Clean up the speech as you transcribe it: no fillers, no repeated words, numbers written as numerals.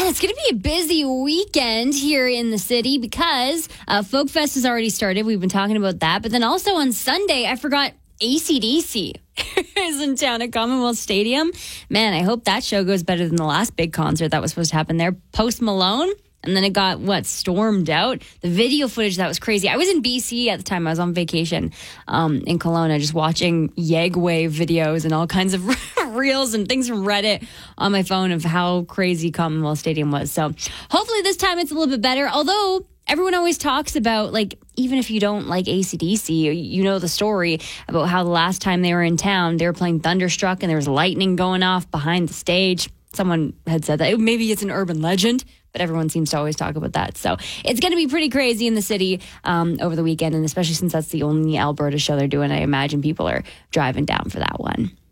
it's going to be a busy weekend here in the city because Folk Fest has already started. We've been talking about that. But then also on Sunday, I forgot AC/DC is in town at Commonwealth Stadium. Man, I hope that show goes better than the last big concert that was supposed to happen there. Post Malone. And then it got, stormed out. The video footage, that was crazy. I was in BC at the time. I was on vacation in Kelowna, just watching Yegway videos and all kinds of reels and things from Reddit on my phone of how crazy Commonwealth Stadium was. So hopefully this time it's a little bit better. Although everyone always talks about, even if you don't like AC/DC, you know the story about how the last time they were in town, they were playing Thunderstruck and there was lightning going off behind the stage. Someone had said that. Maybe it's an urban legend, but everyone seems to always talk about that. So it's going to be pretty crazy in the city over the weekend, and especially since that's the only Alberta show they're doing, I imagine people are driving down for that one.